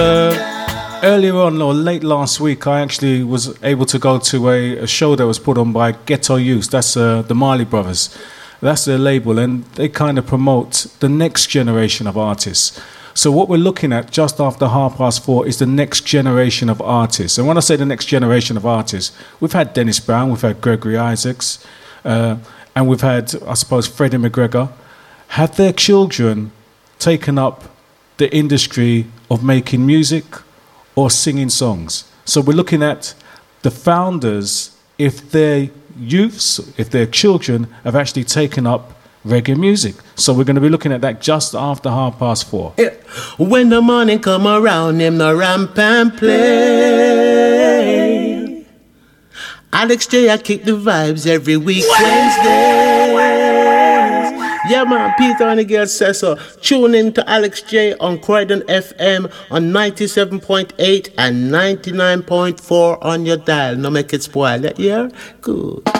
Earlier on, or late last week, I actually was able to go to a show that was put on by Ghetto Youth. That's the Marley Brothers. That's their label, and they kind of promote the next generation of artists. So what we're looking at just after 4:30 is the next generation of artists. And when I say the next generation of artists, we've had Dennis Brown, we've had Gregory Isaacs, and we've had, I suppose, Freddie McGregor. Have their children taken up the industry of making music or singing songs? So we're looking at the founders, if their youths, if their children have actually taken up reggae music. So we're going to be looking at that just after 4:30. Yeah. When the morning come around, him no ramp and play. Alex J, I kick the vibes every week Wednesday. Yeah, man, Peter and the girl says so. Tune in to Alex J on Croydon FM on 97.8 and 99.4 on your dial. No make it spoil. Yeah? Good.